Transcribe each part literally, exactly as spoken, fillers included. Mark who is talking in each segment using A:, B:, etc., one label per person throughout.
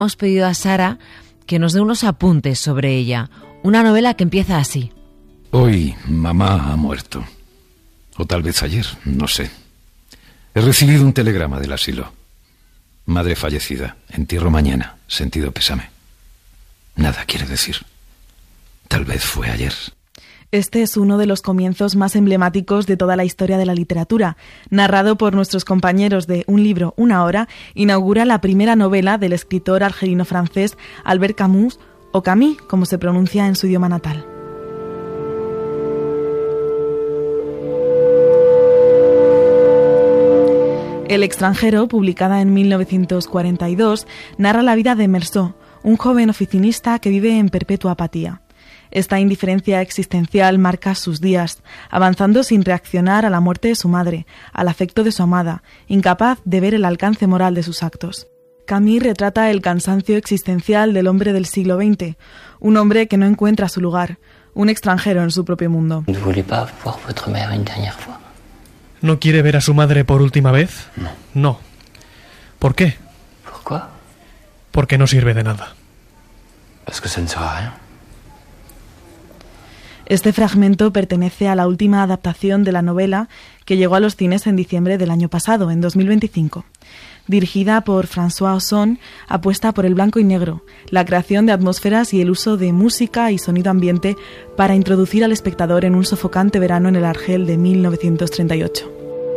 A: Hemos pedido a Sara que nos dé unos apuntes sobre ella. Una novela que empieza así.
B: Hoy mamá ha muerto. O tal vez ayer, no sé. He recibido un telegrama del asilo. Madre fallecida, entierro mañana, sentido pésame. Nada quiere decir. Tal vez fue ayer.
C: Este es uno de los comienzos más emblemáticos de toda la historia de la literatura. Narrado por nuestros compañeros de Un libro, una hora, inaugura la primera novela del escritor argelino-francés Albert Camus, o Camus, como se pronuncia en su idioma natal. El extranjero, publicada en mil novecientos cuarenta y dos, narra la vida de Meursault, un joven oficinista que vive en perpetua apatía. Esta indiferencia existencial marca sus días, avanzando sin reaccionar a la muerte de su madre, al afecto de su amada, incapaz de ver el alcance moral de sus actos. Camus retrata el cansancio existencial del hombre del siglo veinte, un hombre que no encuentra su lugar, un extranjero en su propio mundo.
D: ¿No quiere ver a su madre por última vez?
E: No.
D: No. ¿Por qué?
E: ¿Por qué?
D: Porque no sirve de nada.
E: Es que ça ne sert à rien.
C: Este fragmento pertenece a la última adaptación de la novela que llegó a los cines en diciembre del año pasado, en dos mil veinticinco. Dirigida por François Ozon, apuesta por el blanco y negro, la creación de atmósferas y el uso de música y sonido ambiente para introducir al espectador en un sofocante verano en el Argel de mil novecientos treinta y ocho.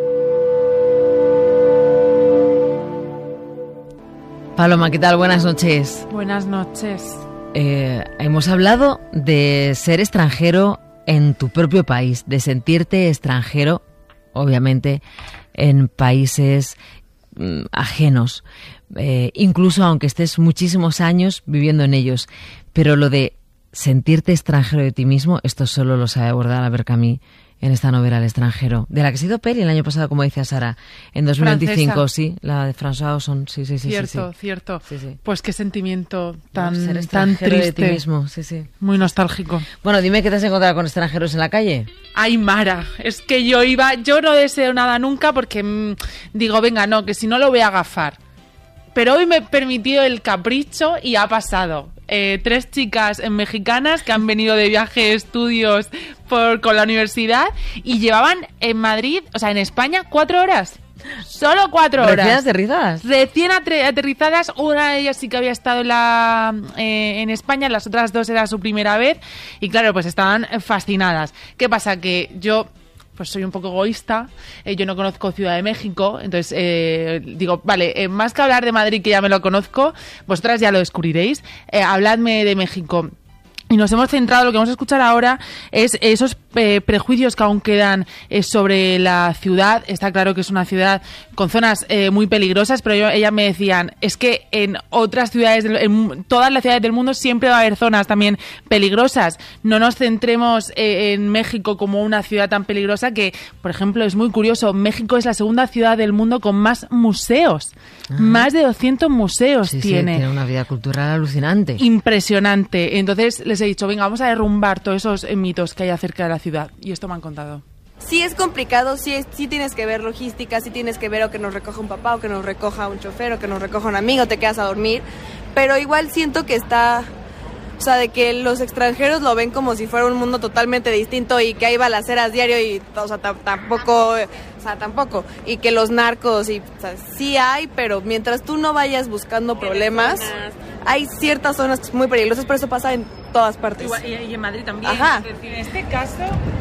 A: Paloma, ¿qué tal? Buenas noches.
F: Buenas noches.
A: Eh, hemos hablado de ser extranjero en tu propio país, de sentirte extranjero, obviamente, en países mm, ajenos, eh, incluso aunque estés muchísimos años viviendo en ellos. Pero lo de sentirte extranjero de ti mismo, esto solo lo sabe abordar Albert Camus en esta novela El extranjero, de la que se hizo peli el año pasado, como decía Sara, en dos mil veinticinco, Francesa. Sí, la de François Ozon, sí, sí, sí.
F: Cierto,
A: sí, sí.
F: cierto.
A: Sí, sí.
F: Pues qué sentimiento tan,
A: no, ser
F: tan triste.
A: De ti mismo, sí, sí.
F: Muy nostálgico.
A: Bueno, dime qué te has encontrado con extranjeros en la calle.
F: Ay, Mara, es que yo iba, yo no deseo nada nunca porque mmm, digo, venga, no, que si no lo voy a agafar. Pero hoy me he permitido el capricho y ha pasado. Eh, tres chicas mexicanas que han venido de viaje de estudios por, con la universidad y llevaban en Madrid, o sea, en España, cuatro horas. Solo cuatro horas.
A: ¿Recién aterrizadas?
F: Recién aterrizadas. Una de ellas sí que había estado en, la, eh, en España, las otras dos era su primera vez. Y claro, pues estaban fascinadas. ¿Qué pasa? Que yo... pues soy un poco egoísta, eh, yo no conozco Ciudad de México, entonces eh, digo, vale, eh, más que hablar de Madrid, que ya me lo conozco, vosotras ya lo descubriréis, eh, habladme de México. Y nos hemos centrado, lo que vamos a escuchar ahora es esos eh, prejuicios que aún quedan eh, sobre la ciudad. Está claro que es una ciudad con zonas eh, muy peligrosas, pero yo, ellas me decían, es que en otras ciudades, del, en todas las ciudades del mundo siempre va a haber zonas también peligrosas. No nos centremos eh, en México como una ciudad tan peligrosa que, por ejemplo, es muy curioso, México es la segunda ciudad del mundo con más museos. Ajá. Más de doscientos museos
A: sí,
F: tiene.
A: Sí, tiene una vida cultural alucinante.
F: Impresionante. Entonces les he dicho, venga, vamos a derrumbar todos esos mitos que hay acerca de la ciudad. Y esto me han contado.
G: Sí es complicado, sí, es, sí tienes que ver logística, sí tienes que ver o que nos recoja un papá, o que nos recoja un chofer, o que nos recoja un amigo, te quedas a dormir. Pero igual siento que está... O sea, de que los extranjeros lo ven como si fuera un mundo totalmente distinto y que hay balaceras diario y, o sea, t- tampoco, o sea, tampoco. Y que los narcos, y, o sea, sí hay, pero mientras tú no vayas buscando problemas, hay ciertas zonas muy peligrosas, pero eso pasa en todas partes.
F: Igual, y, y en Madrid también.
G: Ajá.
F: Es decir, en este caso,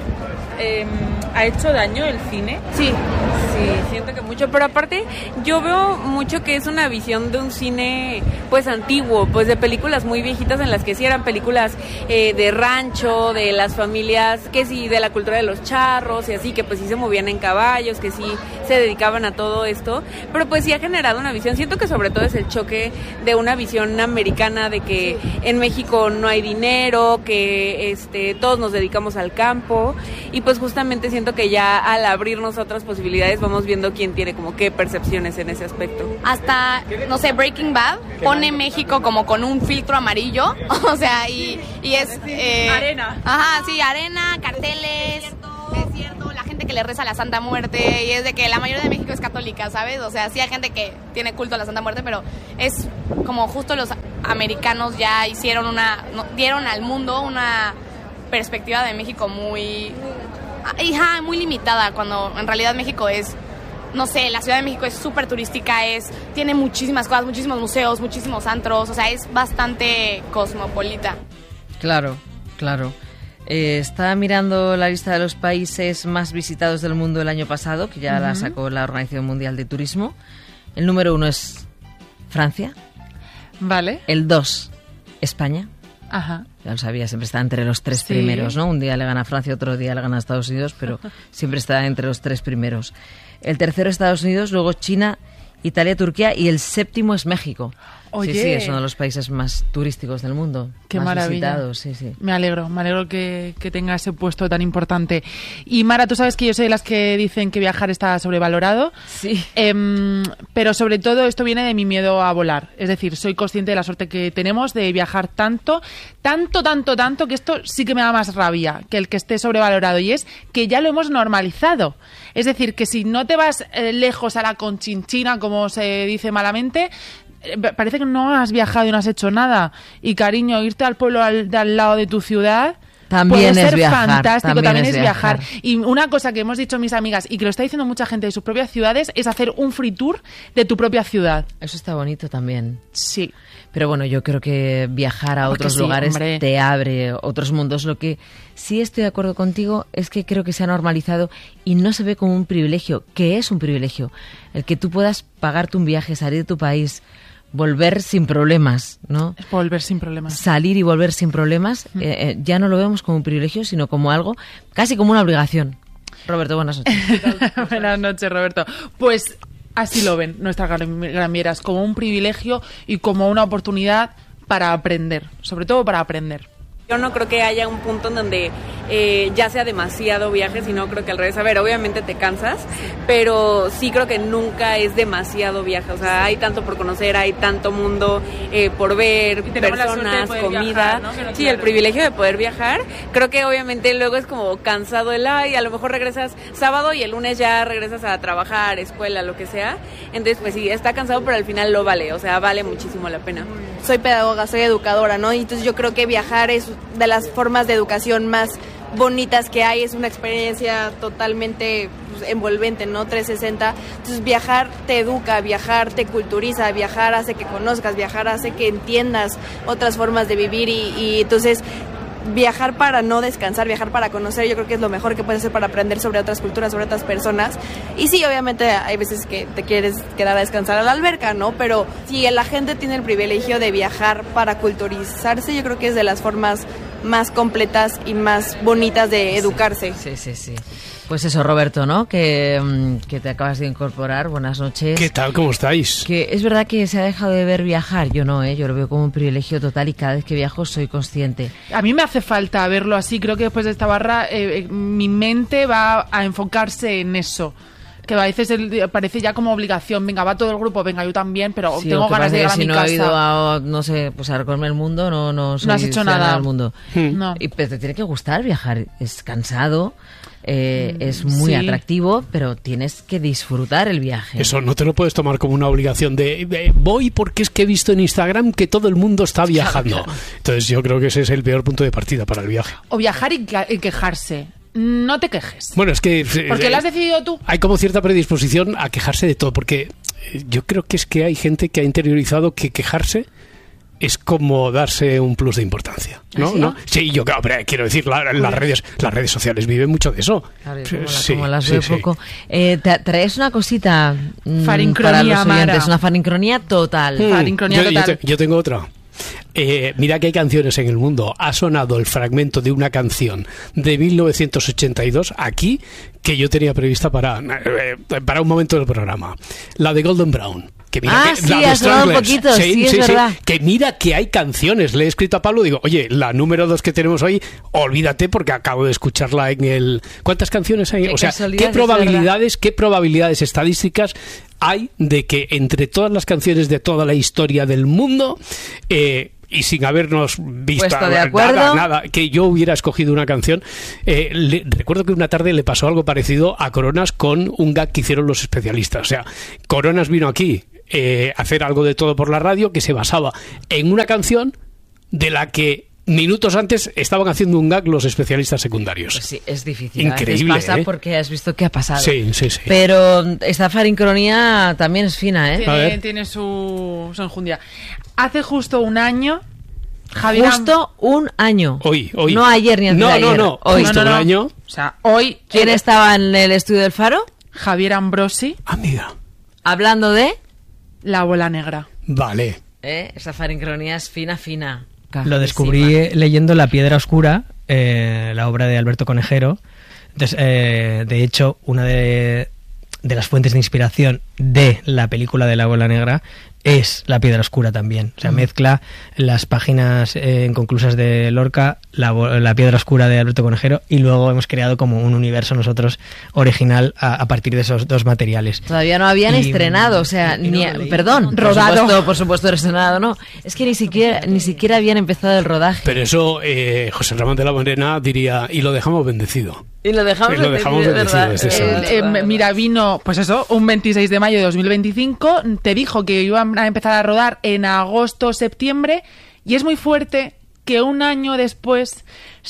F: eh, ¿ha hecho daño el cine?
H: Sí, sí, siento que mucho, pero aparte yo veo mucho que es una visión de un cine pues antiguo, pues de películas muy viejitas en las que sí eran películas eh, de rancho, de las familias, que sí, de la cultura de los charros y así, que pues sí se movían en caballos, que sí se dedicaban a todo esto, pero pues sí ha generado una visión, siento que sobre todo es el choque de una visión americana de que en México no hay dinero, que este todos nos dedicamos al campo y pues justamente siento que ya al abrirnos a otras posibilidades vamos viendo quién tiene como qué percepciones en ese aspecto.
I: Hasta, no sé, Breaking Bad pone México como con un filtro amarillo, o sea, y, y es... Eh,
F: arena.
I: Ajá, sí, arena, carteles, desierto, la gente gente que le reza a la Santa Muerte y es de que la mayoría de México es católica, ¿sabes? O sea, sí hay gente que tiene culto a la Santa Muerte, pero es como justo los americanos ya hicieron una, dieron al mundo una perspectiva de México muy, hija, muy limitada, cuando en realidad México es, no sé, la Ciudad de México es súper turística, es, tiene muchísimas cosas, muchísimos museos, muchísimos antros, o sea, es bastante cosmopolita.
A: Claro, claro. Eh, estaba mirando la lista de los países más visitados del mundo el año pasado, que ya uh-huh. la sacó la Organización Mundial de Turismo. El número uno es Francia.
F: Vale.
A: El dos, España.
F: Ajá.
A: Ya lo sabía, siempre está entre los tres
F: sí.
A: primeros, ¿no? Un día le gana a Francia, otro día le gana a Estados Unidos, pero siempre está entre los tres primeros. El tercero, Estados Unidos, luego China, Italia, Turquía y el séptimo es México.
F: Oye.
A: Sí, sí, es uno de los países más turísticos del mundo.
F: Qué
A: más
F: maravilla.
A: Visitados, sí, sí.
F: Me alegro, me alegro que, que tenga ese puesto tan importante. Y Mara, tú sabes que yo soy de las que dicen que viajar está sobrevalorado.
A: Sí.
F: Eh, pero sobre todo esto viene de mi miedo a volar. Es decir, soy consciente de la suerte que tenemos de viajar tanto, tanto, tanto, tanto, que esto sí que me da más rabia que el que esté sobrevalorado. Y es que ya lo hemos normalizado. Es decir, que si no te vas eh, lejos a la Conchinchina, como se dice malamente, parece que no has viajado y no has hecho nada. Y cariño, irte al pueblo al, de al lado de tu ciudad
A: también
F: puede
A: es
F: ser
A: viajar,
F: fantástico,
A: también,
F: también
A: es
F: es viajar.
A: viajar.
F: Y una cosa que hemos dicho mis amigas y que lo está diciendo mucha gente de sus propias ciudades es hacer un free tour de tu propia ciudad.
A: Eso está bonito también.
F: Sí.
A: Pero bueno, yo creo que viajar a
F: Porque
A: otros
F: sí,
A: lugares
F: hombre.
A: te abre otros mundos. Lo que sí estoy de acuerdo contigo es que creo que se ha normalizado y no se ve como un privilegio, que es un privilegio. El que tú puedas pagarte un viaje, salir de tu país, volver sin problemas, ¿no?
F: Volver sin problemas.
A: Salir y volver sin problemas, mm. eh, eh, ya no lo vemos como un privilegio, sino como algo, casi como una obligación. Roberto, buenas noches.
F: Buenas noches, Roberto. Pues así lo ven nuestras gramieras, como un privilegio y como una oportunidad para aprender, sobre todo para aprender.
H: Yo no creo que haya un punto en donde eh, ya sea demasiado viaje, sino creo que al revés. A ver, obviamente te cansas, pero sí creo que nunca es demasiado viaje. O sea, hay tanto por conocer, hay tanto mundo eh, por ver, personas, de comida. Viajar, ¿no? No sí, el privilegio de poder viajar. Creo que obviamente luego es como cansado el ay, a lo mejor regresas sábado y el lunes ya regresas a trabajar, escuela, lo que sea. Entonces, pues sí, está cansado, pero al final lo vale. O sea, vale muchísimo la pena.
G: Soy pedagoga, soy educadora, ¿no? Y entonces yo creo que viajar es de las formas de educación más bonitas que hay, es una experiencia totalmente pues, envolvente, ¿no? trescientos sesenta. Entonces viajar te educa, viajar te culturiza, viajar hace que conozcas, viajar hace que entiendas otras formas de vivir y, y entonces viajar para no descansar, viajar para conocer, yo creo que es lo mejor que puedes hacer para aprender sobre otras culturas, sobre otras personas. Y sí, obviamente hay veces que te quieres quedar a descansar a la alberca, ¿no? Pero si la gente tiene el privilegio de viajar para culturizarse, yo creo que es de las formas más completas y más bonitas de educarse.
A: Sí, sí, sí. Pues eso, Roberto, ¿no? Que, que te acabas de incorporar. Buenas noches.
J: ¿Qué tal? ¿Cómo estáis?
A: Que es verdad que se ha dejado de ver viajar. Yo no, ¿eh? Yo lo veo como un privilegio total y cada vez que viajo soy consciente.
F: A mí me hace falta verlo así. Creo que después de esta barra eh, eh, mi mente va a enfocarse en eso. Que a veces el, parece ya como obligación. Venga, va todo el grupo, venga, yo también, pero
A: sí,
F: tengo ganas de llegar a mi
A: si no
F: casa.
A: Si no he ido a, no sé, pues a recorrer el mundo, no, no, soy
F: no has hecho nada
A: del mundo.
F: Hmm. No.
A: Y, pero te tiene que gustar viajar. Es cansado, eh, es muy sí. atractivo, pero tienes que disfrutar el viaje.
J: Eso no te lo puedes tomar como una obligación de, de voy porque es que he visto en Instagram que todo el mundo está viajando. Claro, claro. Entonces yo creo que ese es el peor punto de partida para el viaje.
F: O viajar y, y quejarse. No te quejes.
J: Bueno, es que...
F: Porque lo has decidido tú.
J: Hay como cierta predisposición a quejarse de todo, porque yo creo que es que hay gente que ha interiorizado que quejarse es como darse un plus de importancia, ¿no? ¿Sí? ¿No? Sí, yo hombre, quiero decir, la, las redes las redes sociales viven mucho de eso.
A: Claro, como, sí, la, como las veo sí, poco. Sí. Eh, te traes una cosita mmm,
F: farincronía,
A: para los oyentes,
F: Mara.
A: Una farincronía total.
J: Hmm,
F: farincronía
J: yo,
F: total.
J: Yo, te, yo tengo otra. Eh, mira que hay canciones en el mundo. Ha sonado el fragmento de una canción de mil novecientos ochenta y dos aquí que yo tenía prevista para, eh, para un momento del programa. La de Golden Brown. Que mira
A: ah,
J: que,
A: sí,
J: la
A: ha sonado un poquito, sí, sí,
J: sí,
A: es
J: sí,
A: verdad.
J: Que mira que hay canciones. Le he escrito a Pablo, digo, oye, la número dos que tenemos hoy, olvídate porque acabo de escucharla en el... ¿Cuántas canciones hay?
A: Qué
J: o sea, ¿qué probabilidades, qué probabilidades estadísticas hay de que entre todas las canciones de toda la historia del mundo... Eh, y sin habernos visto
A: Puesto de acuerdo.
J: nada, nada, que yo hubiera escogido una canción. Eh, le, recuerdo que una tarde le pasó algo parecido a Coronas con un gag que hicieron los especialistas. O sea, Coronas vino aquí eh, a hacer algo de todo por la radio que se basaba en una canción de la que minutos antes estaban haciendo un gag los especialistas secundarios.
A: Pues sí, es difícil.
J: Increíble,
A: a veces pasa
J: ¿eh?
A: porque has visto qué ha pasado.
J: Sí, sí, sí.
A: Pero esta farincronía también es fina, ¿eh?
F: Tiene, tiene su, su enjundia. Hace justo un año, Javier...
A: Justo un año.
J: Hoy, hoy.
A: No ayer ni antes
J: no,
A: de ayer.
J: No, no,
A: hoy.
J: Justo
F: no, no, no.
J: un año.
F: O sea, hoy...
A: ¿Quién
F: eh,
A: estaba en el estudio del Faro?
F: Javier Ambrosi.
J: Ah, mira.
A: Hablando de...
F: La bola negra.
J: Vale.
A: ¿Eh? Esa farincronía es fina, fina.
K: Lo descubrí eh, leyendo La Piedra Oscura, eh, la obra de Alberto Conejero. Entonces, eh, de hecho, una de, de las fuentes de inspiración de la película de La Bola Negra es La Piedra Oscura también. O sea, mm. mezcla las páginas eh, inconclusas de Lorca, la, la Piedra Oscura de Alberto Conejero, y luego hemos creado como un universo nosotros original a, a partir de esos dos materiales.
A: Todavía no habían
K: y,
A: estrenado, o sea,
K: y, y
A: ni,
K: no leí,
A: perdón,
K: no,
A: por
F: rodado.
A: supuesto, por supuesto estrenado, no. Es que ni siquiera ni siquiera habían empezado el rodaje.
J: Pero eso, eh, José Ramón de la Morena diría, y lo dejamos bendecido.
A: Y lo dejamos,
J: y lo dejamos bendecido,
A: ¿verdad?
J: es eso.
F: Eh, eh, mira, vino, pues eso, un veintiséis de mayo de dos mil veinticinco, te dijo que iban a empezar a rodar en agosto o septiembre, y es muy fuerte que un año después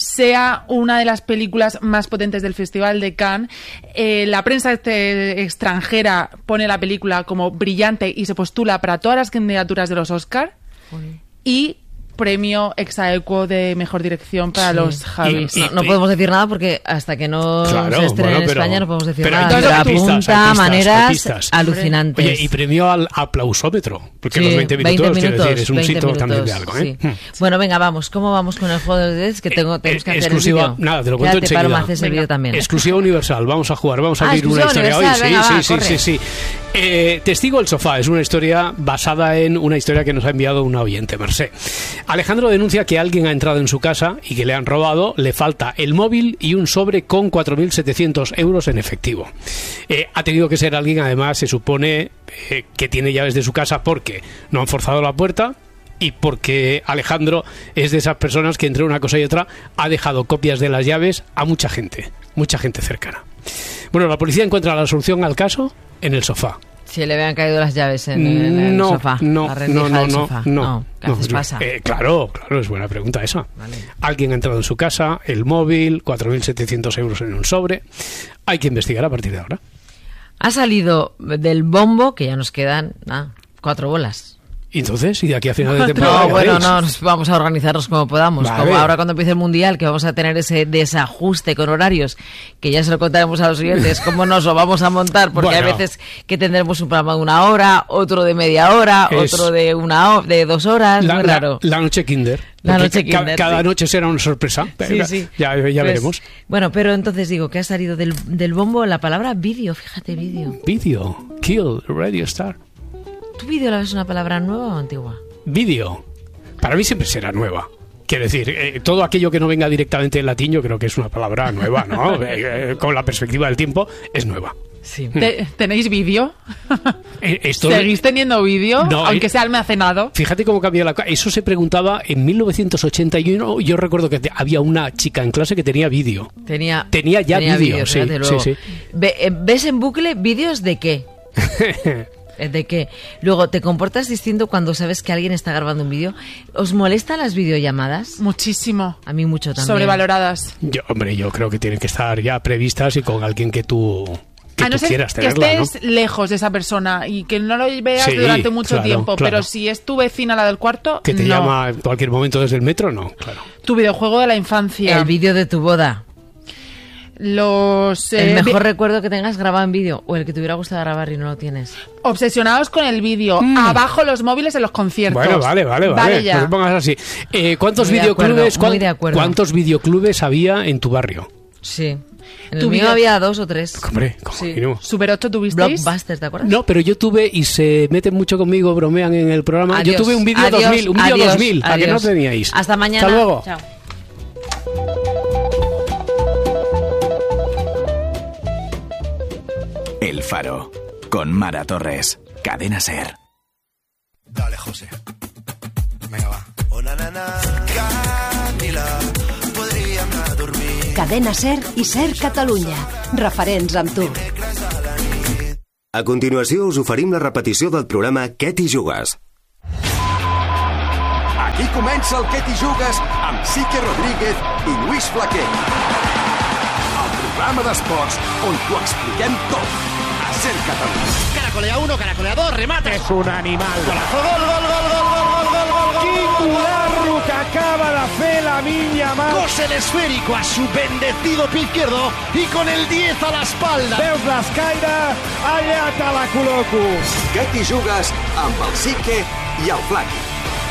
F: sea una de las películas más potentes del Festival de Cannes. Eh, la prensa este, extranjera pone la película como brillante y se postula para todas las candidaturas de los Oscar. Uy. Y premio ex aequo de mejor dirección para sí. los Javis.
A: No, no podemos decir nada porque hasta que no
J: claro,
A: se estrene
J: bueno,
A: en
J: pero,
A: España no podemos decir
J: pero
A: nada.
J: Pero
A: apunta
J: pistas, pistas,
A: maneras
J: pistas.
A: alucinantes.
J: Oye, y premio al aplausómetro, porque
A: sí,
J: los veinte minutos,
A: veinte minutos
J: quiero decir, es un síntoma
A: minutos,
J: también de algo. ¿eh?
A: Sí.
J: Hmm.
A: Bueno, venga, vamos. ¿Cómo vamos con el juego de dedos? Que tengo, tenemos que
J: eh,
A: hacer
J: exclusiva,
A: el vídeo.
J: Nada, te lo cuento
A: Quédate,
J: enseguida.
A: Paloma, haces el vídeo también.
J: Exclusiva universal, vamos a jugar, vamos a
A: ah,
J: abrir una historia hoy.
A: Venga,
J: sí,
A: va,
J: sí, sí, sí, sí. Eh, Testigo el sofá es una historia basada en una historia que nos ha enviado un oyente, Mercé. Alejandro denuncia que alguien ha entrado en su casa y que le han robado, le falta el móvil y un sobre con cuatro mil setecientos euros en efectivo. Eh, ha tenido que ser alguien, además, se supone eh, que tiene llaves de su casa porque no han forzado la puerta y porque Alejandro es de esas personas que entre una cosa y otra ha dejado copias de las llaves a mucha gente, mucha gente cercana. Bueno, la policía encuentra la solución al caso en el sofá.
A: Si le habían caído las llaves en, en el
J: no,
A: sofá.
J: No,
A: la
J: no, no,
A: del
J: no,
A: sofá.
J: no,
A: no. ¿Qué
J: no,
A: haces
J: no.
A: pasa?
J: Eh, claro, claro, es buena pregunta esa.
A: Vale.
J: Alguien ha entrado en su casa, el móvil, cuatro mil setecientos euros en un sobre. Hay que investigar a partir de ahora.
A: Ha salido del bombo, que ya nos quedan ah, cuatro bolas.
J: ¿Y entonces? ¿Y de aquí a final de temporada?
A: No, bueno, no, nos vamos a organizarnos como podamos.
J: Vale.
A: Como ahora cuando empiece el Mundial, que vamos a tener ese desajuste con horarios, que ya se lo contaremos a los oyentes, cómo nos lo vamos a montar, porque
J: bueno.
A: hay veces que tendremos un programa de una hora, otro de media hora, es otro de una ho- de dos horas,
J: la,
A: muy raro.
J: La, la noche Kinder.
A: La noche
J: ca-
A: Kinder,
J: Cada
A: sí.
J: noche será una sorpresa.
A: Sí, sí.
J: Ya, ya
A: Pues,
J: veremos.
A: Bueno, pero entonces digo que ha salido del, del bombo la palabra vídeo, fíjate, vídeo.
J: Vídeo. Kill, Radio Star.
A: ¿Tu vídeo la ves una palabra nueva o antigua?
J: Vídeo. Para mí siempre será nueva. Quiero decir, eh, todo aquello que no venga directamente en latín yo creo que es una palabra nueva, ¿no? eh, eh, con la perspectiva del tiempo, es nueva.
A: Sí.
F: ¿Te- ¿Tenéis vídeo?
J: Eh, esto,
F: ¿Seguís teniendo vídeo?
J: No,
F: aunque
J: eh,
F: sea almacenado.
J: Fíjate cómo cambió la cosa. Eso se preguntaba en mil novecientos ochenta y uno. Yo recuerdo que te- había una chica en clase que tenía vídeo.
A: Tenía,
J: Tenía ya
A: tenía
J: vídeo,
A: vídeos,
J: sí,
A: fíjate, luego.
J: sí, sí.
A: Ve- eh, ¿Ves en bucle vídeos de qué? ¿De qué? Luego, ¿te comportas distinto cuando sabes que alguien está grabando un vídeo? ¿Os molestan las videollamadas?
F: Muchísimo.
A: A mí mucho también.
F: Sobrevaloradas.
J: Yo, hombre, yo creo que tienen que estar ya previstas y con alguien que tú, que
F: A no
J: tú
F: ser
J: quieras
F: que
J: tenerla, ¿no?
F: estés lejos de esa persona y que no lo veas
J: Sí,
F: durante mucho
J: claro,
F: tiempo,
J: claro.
F: pero si es tu vecina la del cuarto,
J: Que te
F: no.
J: llama en cualquier momento desde el metro, no, claro.
F: Tu videojuego de la infancia.
A: El vídeo de tu boda.
F: Los
A: El
F: eh,
A: mejor
F: vi-
A: recuerdo que tengas grabado en vídeo o el que te hubiera gustado grabar y no lo tienes.
F: obsesionados con el vídeo. Abajo los móviles en los conciertos.
J: Bueno, vale, vale, vale.
F: Vale ya.
J: Pues pongas así. Eh, ¿Cuántos
A: Muy de
J: videoclubes,
A: acuerdo, muy
J: cuán-
A: de acuerdo.
J: ¿Cuántos videoclubes había en tu barrio?
A: Sí. En el
F: Tu
A: mío
F: video-
A: había dos o tres.
J: Hombre, como
F: Sí.
J: mínimo.
F: Super ocho tuvisteis.
A: Blockbusters, ¿te acuerdas?
J: No, pero yo tuve, y se meten mucho conmigo, bromean en el programa,
A: Adiós,
J: yo tuve un vídeo
A: adiós,
J: dos mil, un vídeo
A: adiós,
J: dos mil, ¿a que no
A: adiós.
J: teníais?
A: Hasta mañana.
J: Hasta luego.
A: Chao.
L: El Faro, con Mara Torres, Cadena SER.
M: Dale, José. Venga, va. Oh, na, na, Cadena Ser i Ser Catalunya. Referents amb tu.
N: A continuació us oferim la repetició del programa Què t'hi jugues?
O: Aquí comença el Què t'hi jugues amb Sique Rodríguez i Luis Flaquer. El programa d'esports on t'ho expliquem tot. A Ser Catalunya.
P: Caracolea uno, caracolea dos, remate.
Q: És un animal.
P: Golazo, gol, gol, gol, gol, gol, gol, gol, gol, gol.
Q: Quin golazo que acaba de fer Lamine Yamal.
P: Cose el esférico a su bendecido pie izquierdo y con el diez a la espalda.
Q: Veus l'escaire? Allà te la col·loco.
O: Què t'hi jugues amb el Sique i el Flaqui.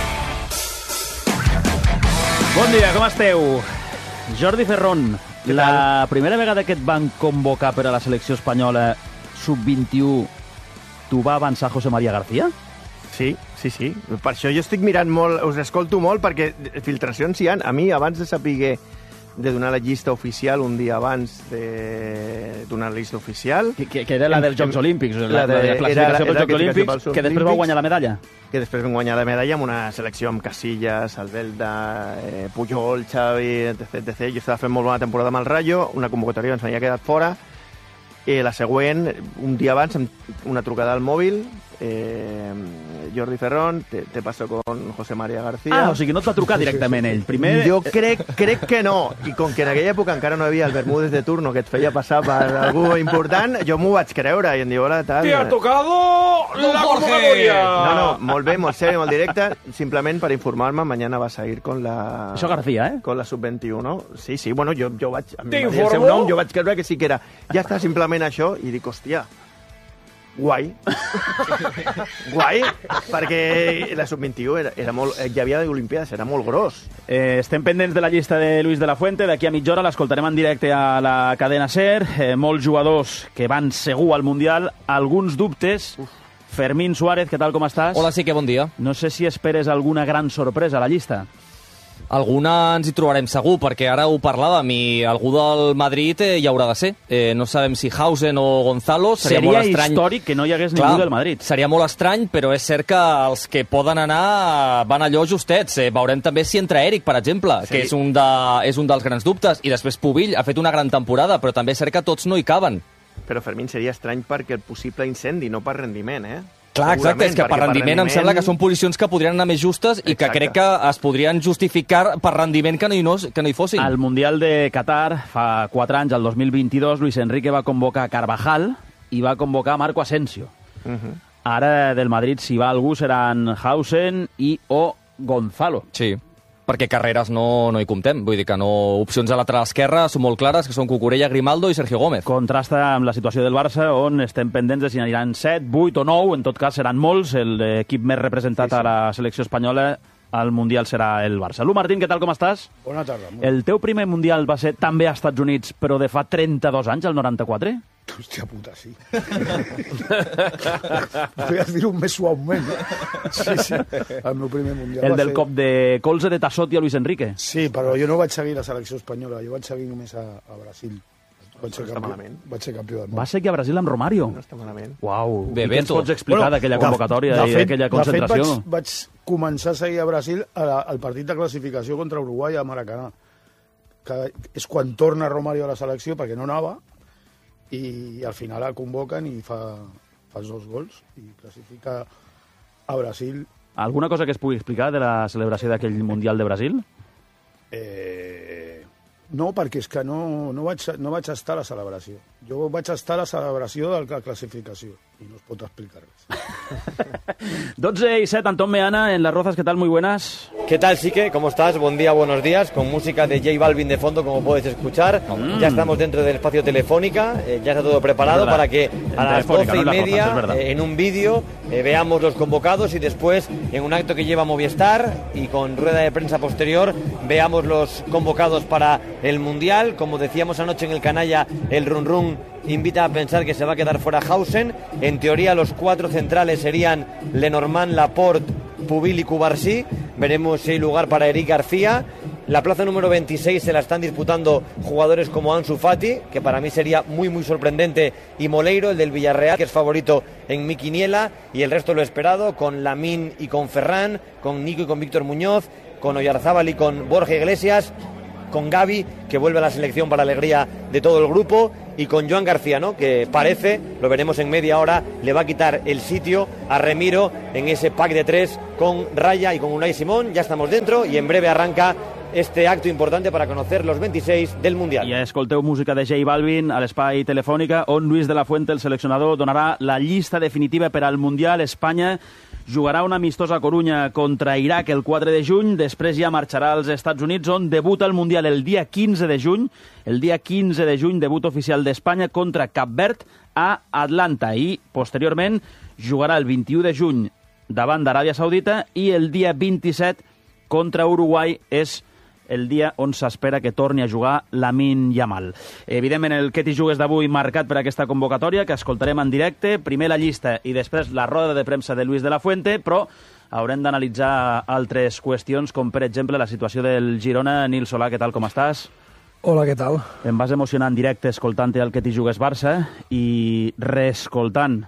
R: Bon dia, com esteu? Jordi Ferrón, la primera vegada que et van convocar per a la selecció espanyola sub vint-i-u, t'ho va avançar José María García?
S: Sí, sí, sí. Per això jo estic mirant molt, us escolto molt, perquè filtracions hi ha. A mi, abans de saber de donar la llista oficial un dia abans de donar la llista oficial...
R: Que, que, que era la dels Jocs Olímpics, la, la, de, la classificació pels Jocs Olímpics, que després va guanyar la medalla.
S: Que després vam guanyar la medalla amb una selecció amb Casillas, Albelda, eh, Puyol, Xavi, etcètera, etcètera. Jo estava fent molt bona temporada amb el Rayo, una convocatòria ens havia quedat fora, i la següent, un dia abans, una trucada al mòbil, eh, Jordi Ferrón, te, te passo con José María García.
R: Ah, o sigui, no et va trucar directament ell. Primer...
S: Jo crec, crec que no, i com que en aquella època encara no hi havia el Bermúdez de turno que et feia passar per algú important, jo m'ho vaig creure i em diu, hola, tal...
Q: Te ha tocado la convocatoria.
S: No, no, molt bé, molt sèrio, molt directe, simplement per informar-me, mañana vas a ir con la...
R: Això García, eh?
S: Con la sub vint-i-u, no? Sí, sí, bueno, jo, jo vaig... A mi
Q: Te
S: m'ha dit el seu
Q: informo?
S: nom, jo vaig creure que sí que era... Ja està, simplement això, i dic, hòstia... Guai. Guai, perquè la sub vint-i-u era, era molt, hi havia d'Olimpiades, era molt gros.
R: Eh, estem pendents de la llista de Luis de la Fuente. D'aquí a mitja hora l'escoltarem en directe a la cadena SER. Eh, molts jugadors que van segur al Mundial. Alguns dubtes. Uf. Fermín Suárez, què tal, com estàs?
T: Hola, sí que bon dia.
R: No sé si esperes alguna gran sorpresa a la llista.
T: Alguna ens hi trobarem segur, perquè ara ho parlàvem i algú del Madrid eh, hi haurà de ser. Eh, no sabem si Hausen o Gonzalo. Seria,
R: seria
T: molt estrany.
R: Històric que no hi hagués
T: Clar,
R: ningú del Madrid.
T: Seria molt estrany, però és cert que els que poden anar van allò justets. Eh, veurem també si entra Eric, per exemple, sí. que és un, de, és un dels grans dubtes. I després Pubill ha fet una gran temporada, però també és cert que tots no hi caben.
S: Però Fermín seria estrany perquè el possible incendi, no per rendiment, eh?
T: Clar, exacte, és que per rendiment, per rendiment em sembla que són posicions que podrien anar més justes i que crec que es podrien justificar per rendiment que no hi, no, que no hi fossin.
R: Al Mundial de Qatar, fa quatre anys, el dos mil vint-i-dos, Luis Enrique va convocar Carvajal i va convocar Marco Asensio. Uh -huh. Ara del Madrid, si va algú, seran Hausen i o Gonzalo.
T: Sí, perquè carreres no, no hi comptem. Vull dir que no, opcions a lateral esquerra són molt clares, que són Cucurella, Grimaldo i Sergio Gómez.
R: Contrasta amb la situació del Barça, on estem pendents de si aniran set, vuit o nou, en tot cas seran molts. L'equip més representat sí, sí. a la selecció espanyola al Mundial serà el Barça. Lu Martín, què tal, com estàs?
U: Bona tarda.
R: El teu primer Mundial va ser també als Estats Units, però de fa trenta-dos anys, el noranta-quatre?
U: Hòstia puta, sí. Podries dir-ho més suaument. Sí, sí, el meu primer Mundial
R: El
U: va
R: del
U: ser...
R: cop de colze de Tassotti a Luis Enrique?
U: Sí, però jo no vaig seguir la selecció espanyola, jo vaig seguir només a, a Brasil. Vaig ser,
S: no
U: campió,
S: malament.
U: vaig ser campió del món.
R: Va seguir a Brasil amb Romario?
S: No està malament.
R: Uau,
T: Bé,
R: i què ens pots explicar
U: bueno,
R: d'aquella convocatòria
U: de, de
R: i
U: fet,
R: d'aquella concentració?
U: De fet, vaig, vaig començar a seguir a Brasil a la, al partit de classificació contra Uruguai a Maracanà, que és quan torna Romario a la selecció, perquè no anava, i al final la convoquen i fa, fa els dos gols i classifica a Brasil.
R: Alguna cosa que es pugui explicar de la celebració d'aquell Mundial de Brasil?
U: Eh, no, perquè és que no, no, vaig, no vaig estar a la celebració. Jo vaig estar a la celebració de la classificació i no es pot explicar res.
R: dotze y set, Antón Meana en Las Rozas, ¿qué tal? Muy buenas.
V: ¿Qué tal, Sique? ¿Cómo estás? Buen día, buenos días, con música de J Balvin de fondo, como puedes escuchar. Mm. Ya estamos dentro del espacio Telefónica, eh, ya está todo preparado para que a las doce y media, eh, en un vídeo, eh, veamos los convocados y después, en un acto que lleva Movistar y con rueda de prensa posterior, veamos los convocados para el Mundial. Como decíamos anoche en el canalla, el Run Run invita a pensar que se va a quedar fuera Hausen. En teoría los cuatro centrales serían Lenormand, Laporte, Pubill y Cubarsí. Veremos si hay lugar para Eric García. La plaza número veintiséis se la están disputando jugadores como Ansu Fati, que para mí sería muy muy sorprendente, y Moleiro, el del Villarreal, que es favorito en mi quiniela, y el resto lo esperado, con Lamine y con Ferran, con Nico y con Víctor Muñoz, con Oyarzábal y con Borja Iglesias, con Gavi, que vuelve a la selección para alegría de todo el grupo, y con Joan García, ¿no?, que parece, lo veremos en media hora, le va a quitar el sitio a Remiro en ese pack de tres con Raya y con Unai Simón. Ya estamos dentro y en breve arranca este acto importante para conocer los veintiséis del Mundial.
R: I escolteu música de J Balvin a l'Espai Telefònica, on Luis de la Fuente, el seleccionador, donarà la llista definitiva per al Mundial. Espanya jugarà una amistosa a Corunya contra Iraq el quatre de juny, després ja marxarà als Estats Units, on debuta el Mundial el dia quinze de juny. El dia quinze de juny, debut oficial d'Espanya contra Cap Verd a Atlanta, i posteriorment jugarà el vint-i-u de juny davant d'Aràbia Saudita, i el dia vint-i-set contra Uruguai és el dia on s'espera que torni a jugar Lamine Yamal. Evidentment, el Què t'hi jugues d'avui marcat per aquesta convocatòria, que escoltarem en directe, primer la llista i després la roda de premsa de Luis de la Fuente, però haurem d'analitzar altres qüestions, com per exemple la situació del Girona. Nil Solà, què tal, com estàs?
B: Hola, què tal?
R: Em vas emocionar en directe escoltant el Què t'hi jugues Barça i reescoltant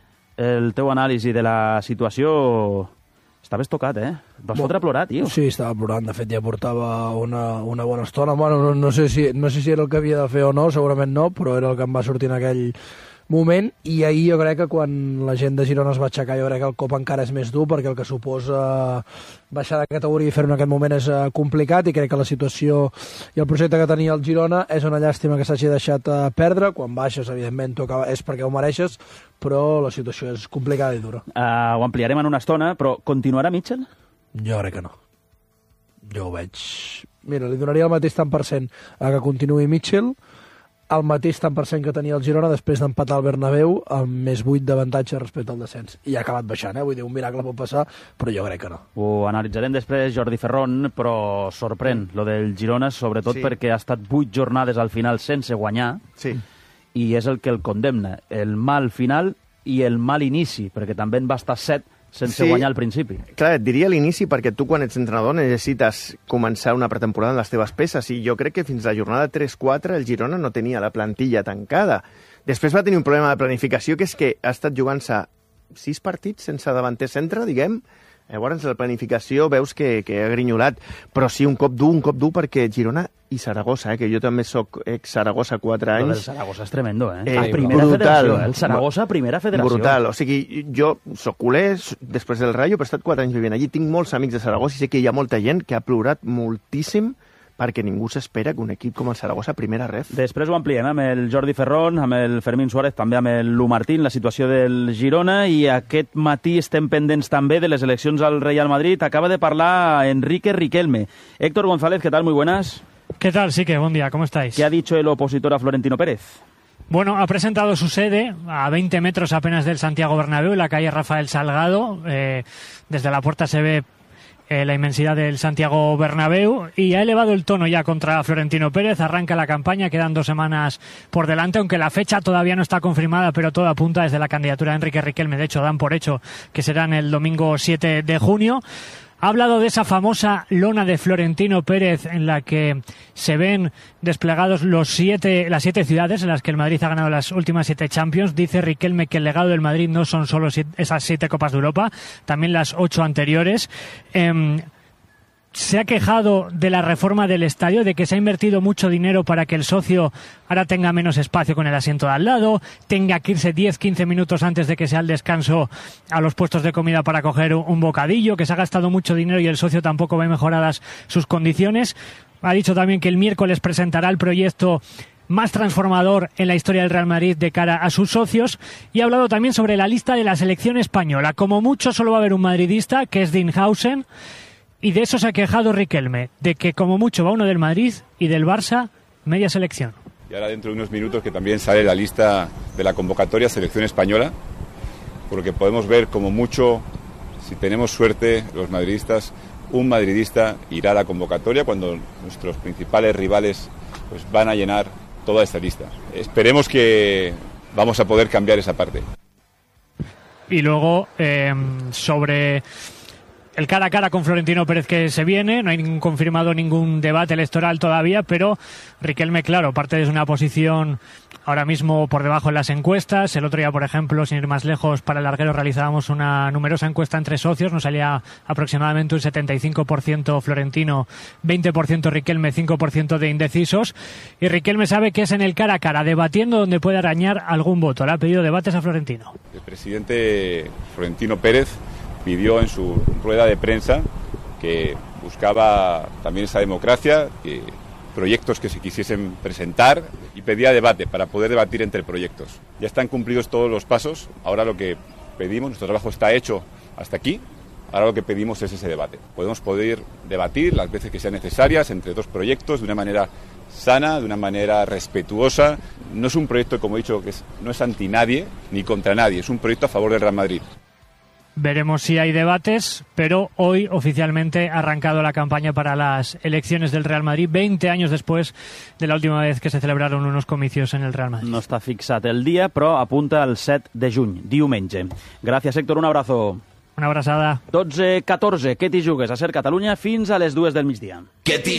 R: el teu anàlisi de la situació. Estaves tocat, eh? Vas fotre a plorar, tio.
B: Sí, estava plorant. De fet, ja portava una, una bona estona. Bueno, no, no, sé si, no sé si era el que havia de fer o no, segurament no, però era el que em va sortir en aquell moment. I ahir jo crec que quan la gent de Girona es va aixecar, jo crec que el cop encara és més dur, perquè el que suposa baixar de categoria i fer-ho en aquest moment és uh, complicat, i crec que la situació i el projecte que tenia el Girona és una llàstima que s'hagi deixat uh, perdre. Quan baixes, evidentment, toca, és perquè ho mereixes, però la situació és complicada i dura.
R: Uh, ho ampliarem en una estona, però continuarà Mitchell?
B: Jo crec que no. Jo ho veig... Mira, li donaria el mateix tant per cent a que continuï Mitchell, el mateix tant per cent que tenia el Girona després d'empatar el Bernabéu amb més vuit d'avantatge respecte al descens. I ha acabat baixant, eh? Vull dir, un miracle pot passar, però jo crec que no.
R: Ho analitzarem després, Jordi Ferrón, però sorprèn lo del Girona, sobretot sí. perquè ha estat vuit jornades al final sense guanyar,
S: sí.
R: i és el que el condemna, el mal final i el mal inici, perquè també en va estar set sense sí. guanyar al principi.
S: Clar, et diria l'inici perquè tu quan ets entrenador necessites començar una pretemporada amb les teves peces, i jo crec que fins la jornada tres quatre el Girona no tenia la plantilla tancada. Després va tenir un problema de planificació, que és que ha estat jugant-se sis partits sense davanter centre, diguem. Llavors la planificació veus que, que ha grinyolat, però sí, un cop dur, un cop dur, perquè Girona i Saragossa, eh, que jo també soc ex-Saragossa quatre anys...
R: Lo del Saragossa és tremendo, eh?
S: eh
R: a primera
S: brutal,
R: federació, eh? El Saragossa a primera federació.
S: Brutal, o sigui, jo soc culer després del Rayo, però he estat quatre anys vivint allí, tinc molts amics de Saragossa i sé que hi ha molta gent que ha plorat moltíssim perquè ningú s'espera que un equip com el Saragossa primera ref.
R: Després ho ampliem amb el Jordi Ferrón, amb el Fermín Suárez, també amb el Lu Martín, la situació del Girona, i aquest matí estem pendents també de les eleccions al Real Madrid. Acaba de parlar Enrique Riquelme. Héctor González, ¿qué tal? Muy buenas.
D: ¿Qué tal? Sí que, buen día, ¿cómo estáis?
R: ¿Qué ha dicho el opositor a Florentino Pérez?
D: Bueno, ha presentado su sede a veinte metros apenas del Santiago Bernabéu, en la calle Rafael Salgado. Eh, desde la puerta se ve Eh, la inmensidad del Santiago Bernabéu, y ha elevado el tono ya contra Florentino Pérez. Arranca la campaña, quedan dos semanas por delante, aunque la fecha todavía no está confirmada, pero todo apunta desde la candidatura de Enrique Riquelme. De hecho, dan por hecho que será en el domingo siete de junio. Ha hablado de esa famosa lona de Florentino Pérez en la que se ven desplegados los siete, las siete ciudades en las que el Madrid ha ganado las últimas siete Champions. Dice Riquelme que el legado del Madrid no son solo siete, esas siete Copas de Europa, también las ocho anteriores. Eh, se ha quejado de la reforma del estadio, de que se ha invertido mucho dinero para que el socio ahora tenga menos espacio con el asiento de al lado, tenga que irse diez quince minutos antes de que sea el descanso a los puestos de comida para coger un bocadillo, que se ha gastado mucho dinero y el socio tampoco ve mejoradas sus condiciones. Ha dicho también que el miércoles presentará el proyecto más transformador en la historia del Real Madrid de cara a sus socios, y ha hablado también sobre la lista de la selección española. Como mucho solo va a haber un madridista, que es Dinhausen, y de eso se ha quejado Riquelme, de que como mucho va uno del Madrid y del Barça, media selección.
W: Y ahora dentro de unos minutos que también sale la lista de la convocatoria selección española, porque podemos ver como mucho, si tenemos suerte los madridistas, un madridista irá a la convocatoria cuando nuestros principales rivales pues van a llenar toda esta lista. Esperemos que vamos a poder cambiar esa parte.
D: Y luego, eh, sobre el cara a cara con Florentino Pérez que se viene, no hay ningún, confirmado ningún debate electoral todavía, pero Riquelme, claro, parte de una posición ahora mismo por debajo en las encuestas. El otro día, por ejemplo, sin ir más lejos, para el larguero realizábamos una numerosa encuesta entre socios, nos salía aproximadamente un setenta y cinco por ciento Florentino, veinte por ciento Riquelme, cinco por ciento de indecisos, y Riquelme sabe que es en el cara a cara, debatiendo, donde puede arañar algún voto. Le ha pedido debates a Florentino.
W: El presidente Florentino Pérez pidió en su rueda de prensa que buscaba también esa democracia, que proyectos que se quisiesen presentar, y pedía debate para poder debatir entre proyectos. Ya están cumplidos todos los pasos, ahora lo que pedimos, nuestro trabajo está hecho hasta aquí, ahora lo que pedimos es ese debate. Podemos poder debatir las veces que sean necesarias entre dos proyectos de una manera sana, de una manera respetuosa. No es un proyecto, como he dicho, que es, no es anti nadie ni contra nadie, es un proyecto a favor del Real Madrid.
D: Veremos si hay debates, pero hoy oficialmente ha arrancado la campaña para las elecciones del Real Madrid, veinte años después de la última vez que se celebraron unos comicios en el Real Madrid.
R: No està fixat el dia, però apunta el set de juny, diumenge. Gràcies, Héctor, un abrazo.
D: Una abraçada.
R: dotze catorze, què t'hi jugues a Ser Catalunya fins a les dues del migdia.